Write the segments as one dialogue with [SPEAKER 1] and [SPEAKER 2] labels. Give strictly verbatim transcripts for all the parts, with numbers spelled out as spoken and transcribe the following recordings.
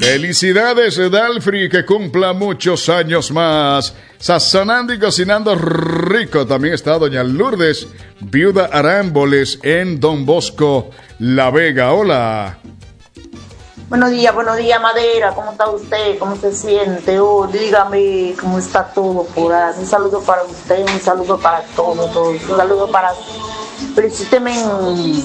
[SPEAKER 1] Felicidades, Dalfri, que cumpla muchos años más. Sazonando y cocinando rico. También está doña Lourdes, viuda Arámboles, en Don Bosco, La Vega. Hola.
[SPEAKER 2] Buenos días, buenos días, Madera. ¿Cómo está usted? ¿Cómo se siente? Oh, dígame cómo está todo por ahí. Un saludo para usted, un saludo para todos, todos. Un saludo para... Felicíteme en...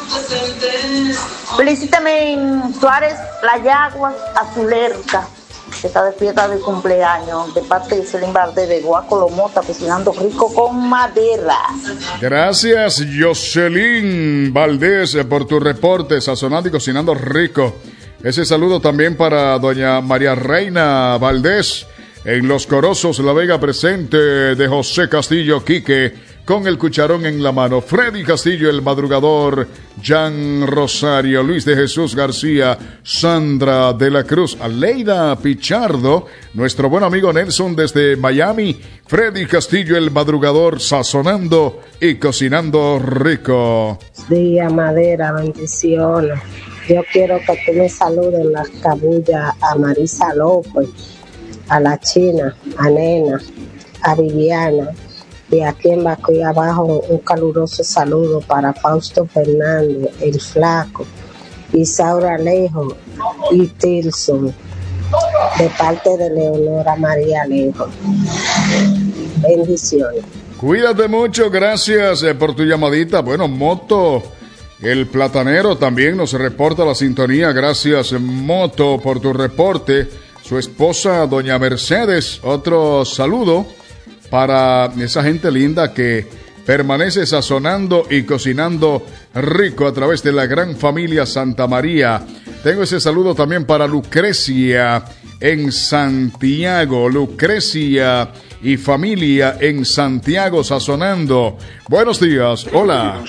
[SPEAKER 2] Felicíteme en Suárez, La Yagua, Azulerca, que está de fiesta de cumpleaños, de parte de Celín Valdés de Guacolomota, cocinando rico con madera.
[SPEAKER 1] Gracias, Jocelyn Valdés, por tu reporte, sazonando y cocinando rico. Ese saludo también para doña María Reina Valdés, en Los Corozos, La Vega, presente de José Castillo Quique, con el cucharón en la mano. Freddy Castillo, el madrugador. Jan Rosario, Luis de Jesús García, Sandra de la Cruz, Aleida Pichardo, nuestro buen amigo Nelson desde Miami. Freddy Castillo, el madrugador, sazonando y cocinando rico.
[SPEAKER 3] Día, Madera, bendiciones. Yo quiero que tú me saludes en las cabullas a Marisa López, a la China, a Nena, a Viviana. Y aquí en Bacoy abajo un caluroso saludo para Fausto Fernández, el Flaco, Isaura Alejo y Tilson, de parte de Leonora María Alejo. Bendiciones.
[SPEAKER 1] Cuídate mucho, gracias eh, por tu llamadita. Bueno, Moto, el platanero, también nos reporta la sintonía. Gracias, Moto, por tu reporte. Su esposa, doña Mercedes, otro saludo para esa gente linda que permanece sazonando y cocinando rico a través de la gran familia Santa María. Tengo ese saludo también para Lucrecia en Santiago. Lucrecia y familia en Santiago sazonando. Buenos días, hola.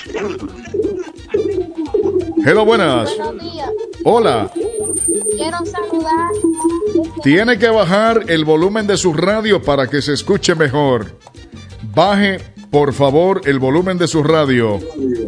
[SPEAKER 1] Hello, buenas.
[SPEAKER 4] Buenos días.
[SPEAKER 1] Hola.
[SPEAKER 4] Quiero saludar.
[SPEAKER 1] Tiene que bajar el volumen de su radio para que se escuche mejor. Baje, por favor, el volumen de su radio.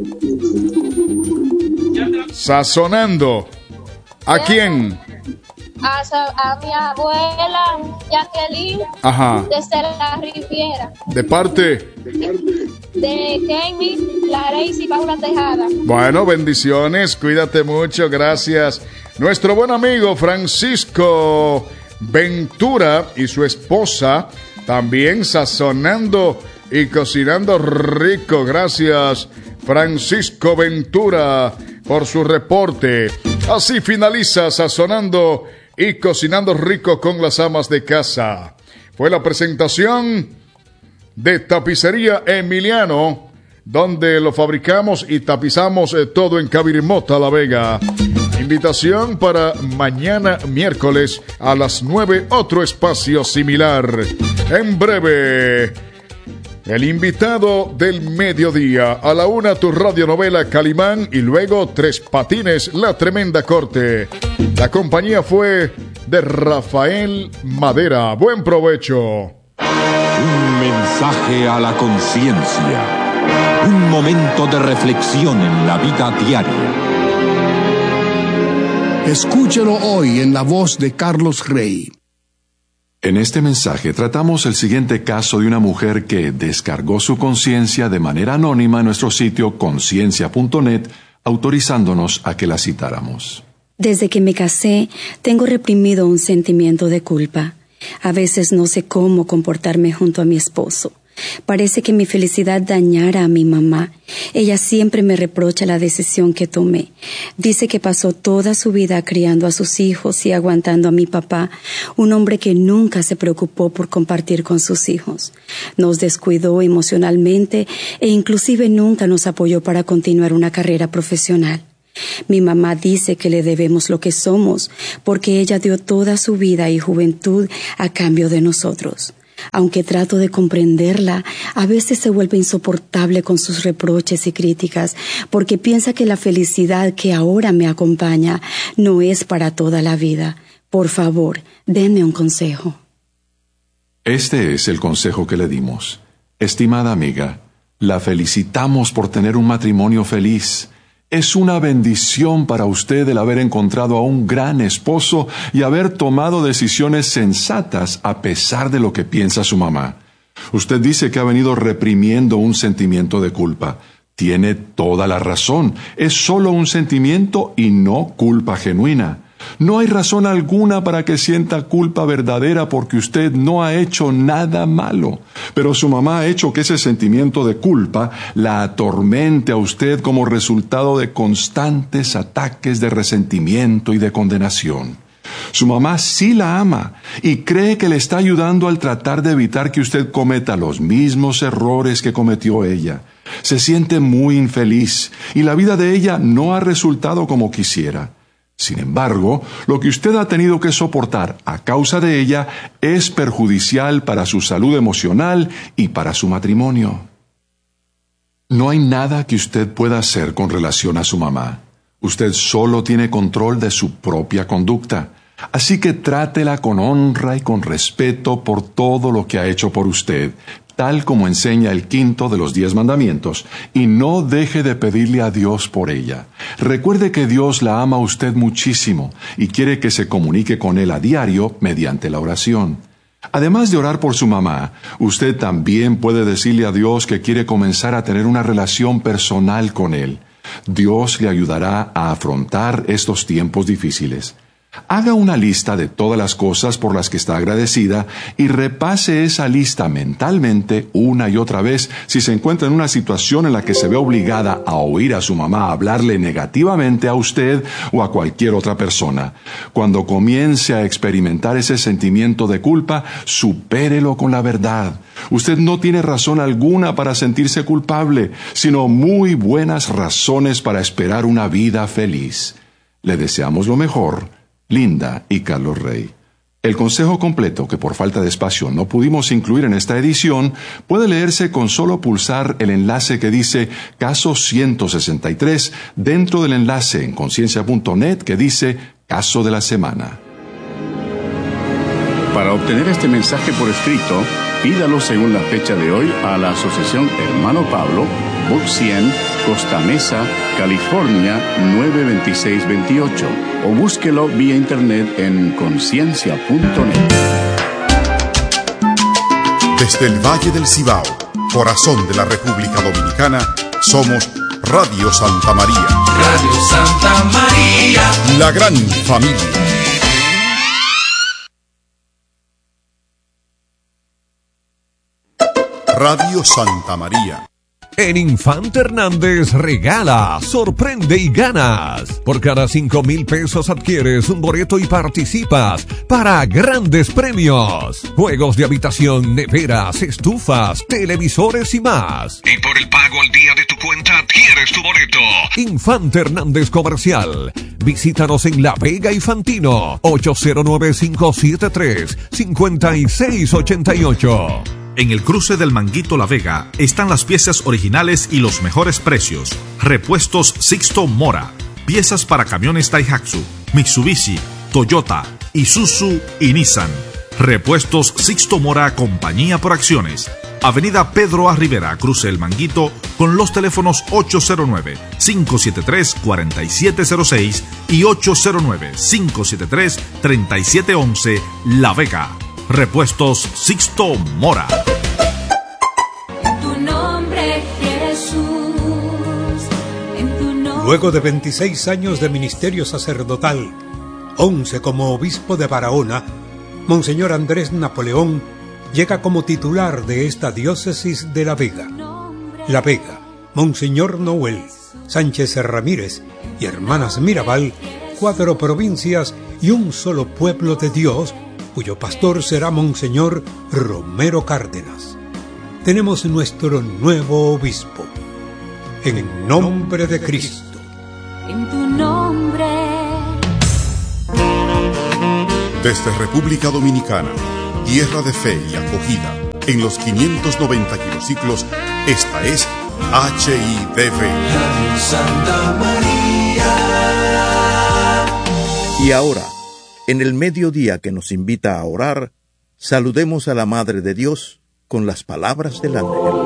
[SPEAKER 1] Sazonando. ¿A quién?
[SPEAKER 4] A, a mi abuela Jacqueline.
[SPEAKER 1] Ajá.
[SPEAKER 4] Desde la Riviera.
[SPEAKER 1] De parte
[SPEAKER 4] de Kenny, Lareis y Paula Tejada.
[SPEAKER 1] Bueno, bendiciones, cuídate mucho, gracias. Nuestro buen amigo Francisco Ventura y su esposa también sazonando y cocinando rico. Gracias, Francisco Ventura, por su reporte. Así finaliza Sazonando y Cocinando Rico con las amas de casa. Fue la presentación de Tapicería Emiliano, donde lo fabricamos y tapizamos eh, todo en Cabirimota, La Vega. Invitación para mañana miércoles a las nueve, otro espacio similar. En breve, el invitado del mediodía. A la una, tu radionovela Calimán, y luego Tres Patines, La Tremenda Corte. La compañía fue de Rafael Madera. Buen provecho.
[SPEAKER 5] Un mensaje a la conciencia. Un momento de reflexión en la vida diaria.
[SPEAKER 6] Escúchelo hoy en la voz de Carlos Rey.
[SPEAKER 7] En este mensaje tratamos el siguiente caso de una mujer que descargó su conciencia de manera anónima en nuestro sitio conciencia punto net, autorizándonos a que la citáramos.
[SPEAKER 8] Desde que me casé, tengo reprimido un sentimiento de culpa. A veces no sé cómo comportarme junto a mi esposo. Parece que mi felicidad dañara a mi mamá. Ella siempre me reprocha la decisión que tomé. Dice que pasó toda su vida criando a sus hijos y aguantando a mi papá, un hombre que nunca se preocupó por compartir con sus hijos. Nos descuidó emocionalmente e inclusive nunca nos apoyó para continuar una carrera profesional. Mi mamá dice que le debemos lo que somos porque ella dio toda su vida y juventud a cambio de nosotros. Aunque trato de comprenderla, a veces se vuelve insoportable con sus reproches y críticas, porque piensa que la felicidad que ahora me acompaña no es para toda la vida. Por favor, denme un consejo.
[SPEAKER 7] Este es el consejo que le dimos. Estimada amiga, la felicitamos por tener un matrimonio feliz. Es una bendición para usted el haber encontrado a un gran esposo y haber tomado decisiones sensatas a pesar de lo que piensa su mamá. Usted dice que ha venido reprimiendo un sentimiento de culpa. Tiene toda la razón. Es solo un sentimiento y no culpa genuina. No hay razón alguna para que sienta culpa verdadera porque usted no ha hecho nada malo. Pero su mamá ha hecho que ese sentimiento de culpa la atormente a usted como resultado de constantes ataques de resentimiento y de condenación. Su mamá sí la ama y cree que le está ayudando al tratar de evitar que usted cometa los mismos errores que cometió ella. Se siente muy infeliz y la vida de ella no ha resultado como quisiera. Sin embargo, lo que usted ha tenido que soportar a causa de ella es perjudicial para su salud emocional y para su matrimonio. No hay nada que usted pueda hacer con relación a su mamá. Usted solo tiene control de su propia conducta. Así que trátela con honra y con respeto por todo lo que ha hecho por usted, tal como enseña el quinto de los diez mandamientos, y no deje de pedirle a Dios por ella. Recuerde que Dios la ama a usted muchísimo y quiere que se comunique con Él a diario mediante la oración. Además de orar por su mamá, usted también puede decirle a Dios que quiere comenzar a tener una relación personal con Él. Dios le ayudará a afrontar estos tiempos difíciles. Haga una lista de todas las cosas por las que está agradecida y repase esa lista mentalmente una y otra vez si se encuentra en una situación en la que se ve obligada a oír a su mamá hablarle negativamente a usted o a cualquier otra persona. Cuando comience a experimentar ese sentimiento de culpa, supérelo con la verdad. Usted no tiene razón alguna para sentirse culpable, sino muy buenas razones para esperar una vida feliz. Le deseamos lo mejor. Linda y Carlos Rey. El consejo completo, que por falta de espacio no pudimos incluir en esta edición, puede leerse con solo pulsar el enlace que dice Caso ciento sesenta y tres dentro del enlace en conciencia punto net que dice Caso de la Semana.
[SPEAKER 9] Para obtener este mensaje por escrito, pídalo según la fecha de hoy a la Asociación Hermano Pablo, Box cien, Costa Mesa, California nueve dos seis dos ocho, o búsquelo vía internet en conciencia punto net.
[SPEAKER 10] Desde el Valle del Cibao, corazón de la República Dominicana, somos Radio Santa María.
[SPEAKER 11] Radio Santa María,
[SPEAKER 10] la gran familia. Radio Santa María.
[SPEAKER 12] En Infante Hernández regala, sorprende y ganas. Por cada cinco mil pesos adquieres un boleto y participas para grandes premios. Juegos de habitación, neveras, estufas, televisores y más.
[SPEAKER 13] Y por el pago al día de tu cuenta adquieres tu boleto.
[SPEAKER 12] Infante Hernández Comercial. Visítanos en La Vega y Fantino. ocho cero nueve, cinco siete tres, cinco seis ocho ocho.
[SPEAKER 14] En el cruce del Manguito La Vega están las piezas originales y los mejores precios. Repuestos Sixto Mora. Piezas para camiones Daihatsu, Mitsubishi, Toyota, Isuzu y Nissan. Repuestos Sixto Mora, compañía por acciones. Avenida Pedro A. Rivera, cruce El Manguito, con los teléfonos ocho cero nueve, cinco siete tres, cuatro siete cero seis y ocho cero nueve, cinco siete tres, tres siete uno uno, La Vega. Repuestos Sixto Mora.
[SPEAKER 11] En tu nombre, Jesús. En tu nombre.
[SPEAKER 15] Luego de veintiséis años de ministerio sacerdotal, once como obispo de Barahona, Monseñor Andrés Napoleón llega como titular de esta diócesis de La Vega. La Vega, Monseñor Noel, Sánchez Ramírez y Hermanas Mirabal, cuatro provincias y un solo pueblo de Dios, cuyo pastor será Monseñor Romero Cárdenas. Tenemos nuestro nuevo obispo. En el nombre de Cristo.
[SPEAKER 11] En tu nombre.
[SPEAKER 10] Desde República Dominicana, tierra de fe y acogida, en los quinientos noventa kilociclos, esta es H I D V.
[SPEAKER 11] Santa María.
[SPEAKER 16] Y ahora, en el mediodía que nos invita a orar, saludemos a la Madre de Dios con las palabras del ángel.